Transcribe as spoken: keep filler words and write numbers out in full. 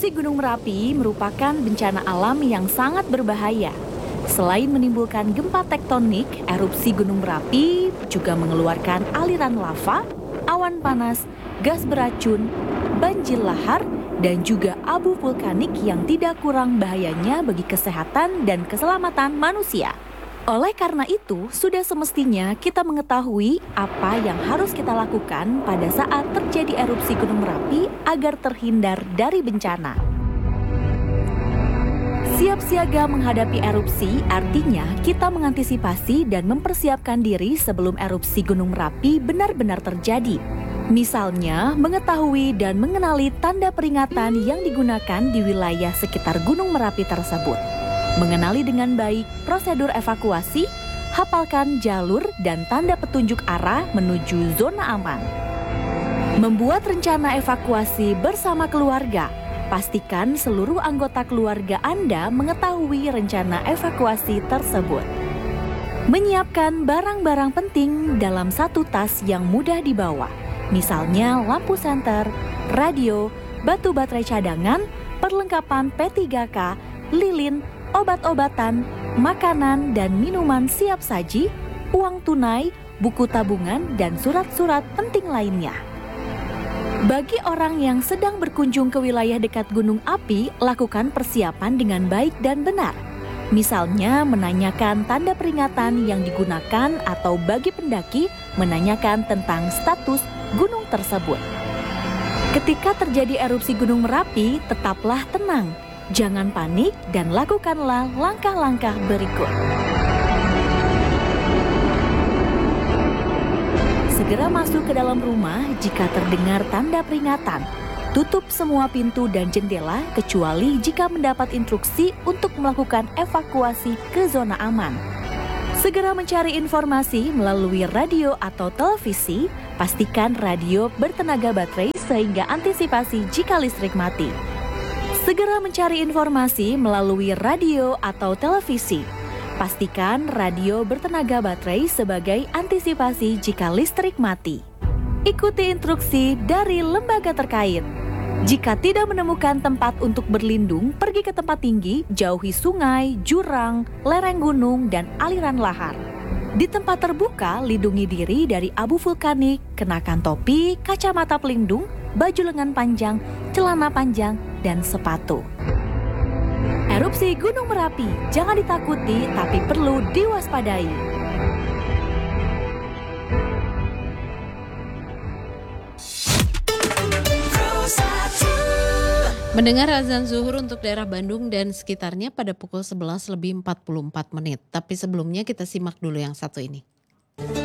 Erupsi Gunung Merapi merupakan bencana alam yang sangat berbahaya. Selain menimbulkan gempa tektonik, erupsi Gunung Merapi juga mengeluarkan aliran lava, awan panas, gas beracun, banjir lahar, dan juga abu vulkanik yang tidak kurang bahayanya bagi kesehatan dan keselamatan manusia. Oleh karena itu, sudah semestinya kita mengetahui apa yang harus kita lakukan pada saat terjadi erupsi Gunung Merapi agar terhindar dari bencana. Siap siaga menghadapi erupsi artinya kita mengantisipasi dan mempersiapkan diri sebelum erupsi Gunung Merapi benar-benar terjadi. Misalnya, mengetahui dan mengenali tanda peringatan yang digunakan di wilayah sekitar Gunung Merapi tersebut. Mengenali dengan baik prosedur evakuasi, hafalkan jalur dan tanda petunjuk arah menuju zona aman. Membuat rencana evakuasi bersama keluarga. Pastikan seluruh anggota keluarga Anda mengetahui rencana evakuasi tersebut. Menyiapkan barang-barang penting dalam satu tas yang mudah dibawa. Misalnya lampu senter, radio, batu baterai cadangan, perlengkapan P tiga K, lilin, obat-obatan, makanan dan minuman siap saji, uang tunai, buku tabungan, dan surat-surat penting lainnya. Bagi orang yang sedang berkunjung ke wilayah dekat gunung api, lakukan persiapan dengan baik dan benar. Misalnya menanyakan tanda peringatan yang digunakan atau bagi pendaki menanyakan tentang status gunung tersebut. Ketika terjadi erupsi Gunung Merapi, tetaplah tenang. Jangan panik dan lakukanlah langkah-langkah berikut. Segera masuk ke dalam rumah jika terdengar tanda peringatan. Tutup semua pintu dan jendela kecuali jika mendapat instruksi untuk melakukan evakuasi ke zona aman. Segera mencari informasi melalui radio atau televisi. Pastikan radio bertenaga baterai sehingga antisipasi jika listrik mati. Segera mencari informasi melalui radio atau televisi. Pastikan radio bertenaga baterai sebagai antisipasi jika listrik mati. Ikuti instruksi dari lembaga terkait. Jika tidak menemukan tempat untuk berlindung, pergi ke tempat tinggi, jauhi sungai, jurang, lereng gunung, dan aliran lahar. Di tempat terbuka, lindungi diri dari abu vulkanik, kenakan topi, kacamata pelindung, baju lengan panjang, celana panjang, dan sepatu. Erupsi Gunung Merapi jangan ditakuti tapi perlu diwaspadai. Mendengar azan zuhur untuk daerah Bandung dan sekitarnya pada pukul sebelas lebih empat puluh empat menit. Tapi sebelumnya kita simak dulu yang satu ini.